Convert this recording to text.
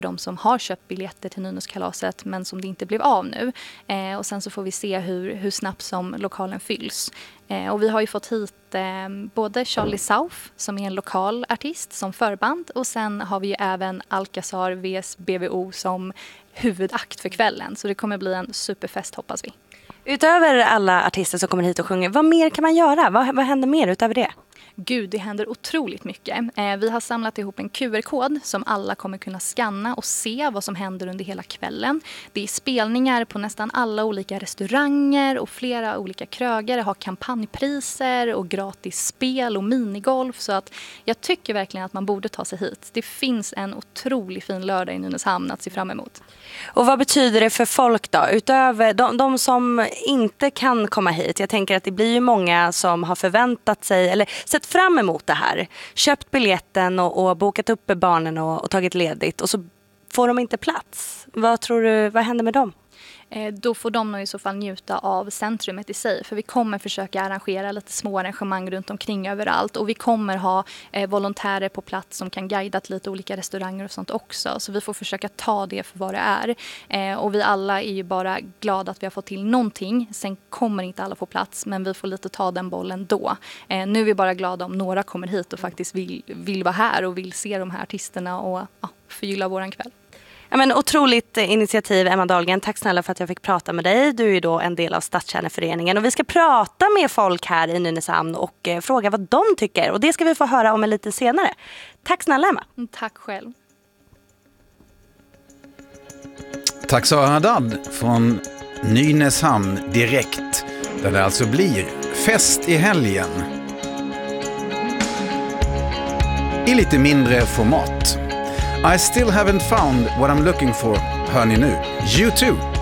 de som har köpt biljetter till Nynäskalaset men som det inte blev av nu. Och sen så får vi se hur snabbt som lokalen fylls. Och vi har ju fått hit både Charlie South som är en lokal artist som förband, och sen har vi ju även Alcazar vs BVO som huvudakt för kvällen. Så det kommer bli en superfest, hoppas vi. Utöver alla artister som kommer hit och sjunger, vad mer kan man göra? Vad händer mer utöver det? Gud, det händer otroligt mycket. Vi har samlat ihop en QR-kod som alla kommer kunna scanna och se vad som händer under hela kvällen. Det är spelningar på nästan alla olika restauranger och flera olika krögare har kampanjpriser och gratis spel och minigolf. Så att jag tycker verkligen att man borde ta sig hit. Det finns en otroligt fin lördag i Nynäshamn att se fram emot. Och vad betyder det för folk då? Utöver de som inte kan komma hit. Jag tänker att det blir ju många som har förväntat sig eller sett fram emot det här. Köpt biljetten och bokat upp barnen och tagit ledigt. Och så får de inte plats. Vad tror du, vad händer med dem? Då får de nog i så fall njuta av centrumet i sig. För vi kommer försöka arrangera lite små arrangemang runt omkring överallt. Och vi kommer ha volontärer på plats som kan guida till lite olika restauranger och sånt också. Så vi får försöka ta det för vad det är. Och vi alla är ju bara glada att vi har fått till någonting. Sen kommer inte alla få plats, men vi får lite ta den bollen då. Nu är vi bara glada om några kommer hit och faktiskt vill vara här och vill se de här artisterna och förgylla våran kväll. Ja, men otroligt initiativ, Emma Dahlgren. Tack snälla för att jag fick prata med dig. Du är ju då en del av Stadskärneföreningen och vi ska prata med folk här i Nynäshamn och fråga vad de tycker. Och det ska vi få höra om lite senare. Tack snälla, Emma. Tack själv. Tack Sara Haddad från Nynäshamn direkt, där det alltså blir fest i helgen. I lite mindre format. I still haven't found what I'm looking for, hör ni nu. U2.